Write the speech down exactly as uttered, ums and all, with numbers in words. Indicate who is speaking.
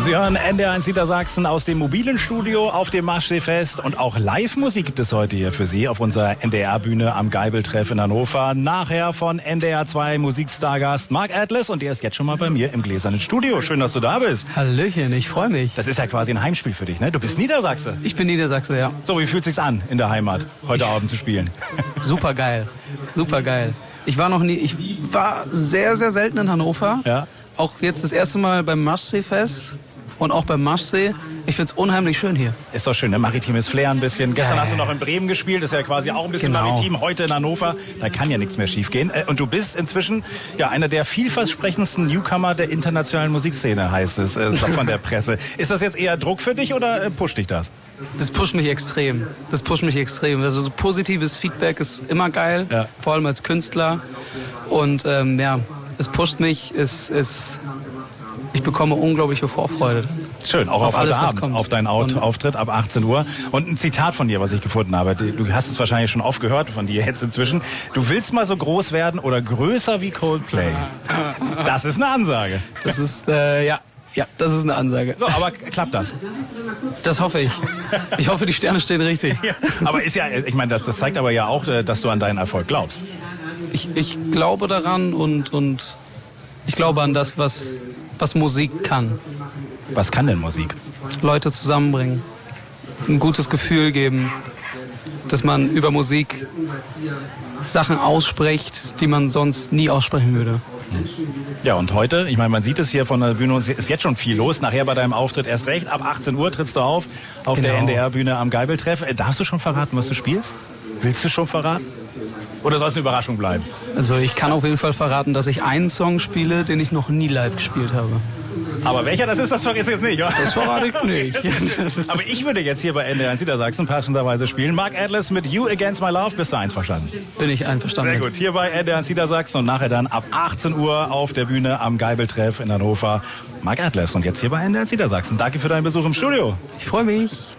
Speaker 1: Sie hören N D R eins Niedersachsen aus dem mobilen Studio auf dem Maschsee-Fest und auch Live-Musik gibt es heute hier für Sie auf unserer N D R-Bühne am Geibeltreff in Hannover. Nachher von N D R zwei Musikstargast Mark Atlas und der ist jetzt schon mal bei mir im gläsernen Studio. Schön, dass du da bist.
Speaker 2: Hallöchen, ich freue mich.
Speaker 1: Das ist ja quasi ein Heimspiel für dich, ne? Du bist Niedersachse.
Speaker 2: Ich bin Niedersachse, ja.
Speaker 1: So, wie fühlt sich's an, in der Heimat heute ich Abend zu spielen?
Speaker 2: Super geil, super geil. Ich war noch nie, ich war sehr, sehr selten in Hannover.
Speaker 1: Ja.
Speaker 2: Auch jetzt das erste Mal beim Maschsee-Fest und auch beim Maschsee. Ich find's unheimlich schön hier.
Speaker 1: Ist doch schön, ne? Maritimes Flair ein bisschen. Gestern
Speaker 2: ja,
Speaker 1: hast du noch in Bremen gespielt, ist ja quasi auch ein bisschen
Speaker 2: genau.
Speaker 1: maritim. Heute in Hannover, da kann ja nichts mehr schiefgehen. Und du bist inzwischen ja einer der vielversprechendsten Newcomer der internationalen Musikszene, heißt es äh, von der Presse. Ist das jetzt eher Druck für dich oder äh, pusht dich das?
Speaker 2: Das pusht mich extrem. Das pusht mich extrem. Also so positives Feedback ist immer geil, ja. Vor allem als Künstler. Und ähm, ja, es pusht mich, es, es, ich bekomme unglaubliche Vorfreude.
Speaker 1: Schön, auch auf, auf
Speaker 2: alles,
Speaker 1: heute Abend, auf deinen Auftritt ab achtzehn Uhr. Und ein Zitat von dir, was ich gefunden habe. Du hast es wahrscheinlich schon oft gehört von dir jetzt inzwischen. Du willst mal so groß werden oder größer wie Coldplay. Das ist eine Ansage.
Speaker 2: Das ist, äh, ja. Ja, das ist eine Ansage.
Speaker 1: So, aber klappt das?
Speaker 2: Das hoffe ich. Ich hoffe, die Sterne stehen richtig.
Speaker 1: Ja, aber ist ja, ich meine, das, das zeigt aber ja auch, dass du an deinen Erfolg glaubst.
Speaker 2: Ich, ich glaube daran und, und ich glaube an das, was, was Musik kann.
Speaker 1: Was kann denn Musik?
Speaker 2: Leute zusammenbringen, ein gutes Gefühl geben, dass man über Musik Sachen ausspricht, die man sonst nie aussprechen würde.
Speaker 1: Ja, und heute, ich meine, man sieht es hier von der Bühne, es ist jetzt schon viel los. Nachher bei deinem Auftritt erst recht. Ab achtzehn Uhr trittst du auf, auf genau. der N D R-Bühne am Geibeltreff. Darfst du schon verraten, was du spielst? Willst du schon verraten? Oder soll es eine Überraschung bleiben?
Speaker 2: Also ich kann auf jeden Fall verraten, dass ich einen Song spiele, den ich noch nie live gespielt habe.
Speaker 1: Aber welcher das ist, das verrätst du jetzt nicht, oder?
Speaker 2: Das verrate ich nicht.
Speaker 1: Aber ich würde jetzt hier bei N D R eins Niedersachsen passenderweise spielen. Mark Atlas mit You Against My Love. Bist du einverstanden?
Speaker 2: Bin ich einverstanden.
Speaker 1: Sehr gut. Hier bei N D R eins Niedersachsen und nachher dann ab achtzehn Uhr auf der Bühne am Geibeltreff in Hannover. Mark Atlas und jetzt hier bei N D R eins Niedersachsen. Danke für deinen Besuch im Studio.
Speaker 2: Ich freue mich.